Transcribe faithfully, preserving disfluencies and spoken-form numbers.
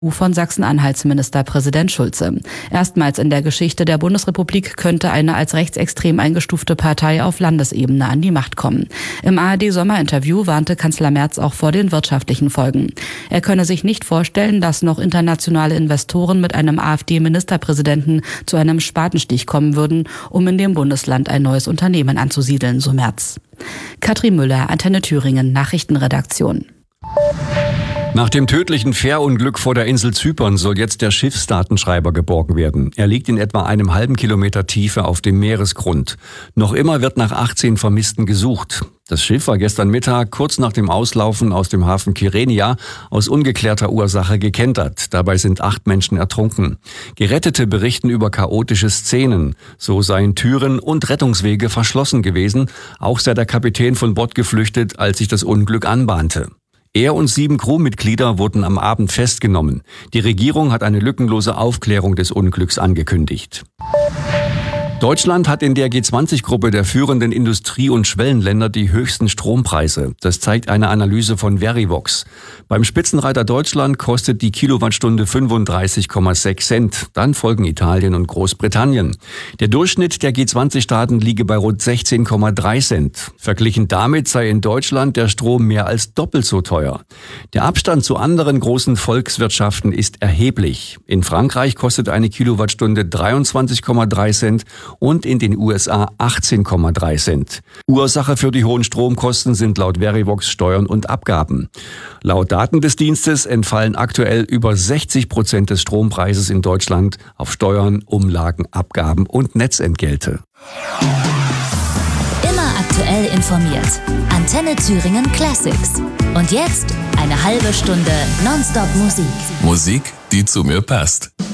von Sachsen-Anhalts Ministerpräsident Schulze. Erstmals in der Geschichte der Bundesrepublik könnte eine als rechtsextrem eingestufte Partei auf Landesebene an die Macht kommen. Im A R D-Sommerinterview warnte Kanzler Merz auch vor den wirtschaftlichen Folgen. Er könne sich nicht vorstellen, dass noch internationale Investoren mit einem AfD-Ministerpräsidenten zu einem Spatenstich kommen würden, um in dem Bundesland ein neues Unternehmen anzusiedeln, so Merz. Katrin Müller, Antenne Thüringen, Nachrichtenredaktion. Nach dem tödlichen Fährunglück vor der Insel Zypern soll jetzt der Schiffsdatenschreiber geborgen werden. Er liegt in etwa einem halben Kilometer Tiefe auf dem Meeresgrund. Noch immer wird nach achtzehn Vermissten gesucht. Das Schiff war gestern Mittag kurz nach dem Auslaufen aus dem Hafen Kyrenia aus ungeklärter Ursache gekentert. Dabei sind acht Menschen ertrunken. Gerettete berichten über chaotische Szenen. So seien Türen und Rettungswege verschlossen gewesen. Auch sei der Kapitän von Bord geflüchtet, als sich das Unglück anbahnte. Er und sieben Crewmitglieder wurden am Abend festgenommen. Die Regierung hat eine lückenlose Aufklärung des Unglücks angekündigt. Deutschland hat in der G zwanzig Gruppe der führenden Industrie- und Schwellenländer die höchsten Strompreise. Das zeigt eine Analyse von Verivox. Beim Spitzenreiter Deutschland kostet die Kilowattstunde fünfunddreißig Komma sechs Cent. Dann folgen Italien und Großbritannien. Der Durchschnitt der G zwanzig Staaten liege bei rund sechzehn Komma drei Cent. Verglichen damit sei in Deutschland der Strom mehr als doppelt so teuer. Der Abstand zu anderen großen Volkswirtschaften ist erheblich. In Frankreich kostet eine Kilowattstunde dreiundzwanzig Komma drei Cent und in den U S A achtzehn Komma drei Cent. Ursache für die hohen Stromkosten sind laut Verivox Steuern und Abgaben. Laut Daten des Dienstes entfallen aktuell über sechzig Prozent des Strompreises in Deutschland auf Steuern, Umlagen, Abgaben und Netzentgelte. Immer aktuell informiert. Antenne Thüringen Classics. Und jetzt eine halbe Stunde Nonstop Musik. Musik, die zu mir passt.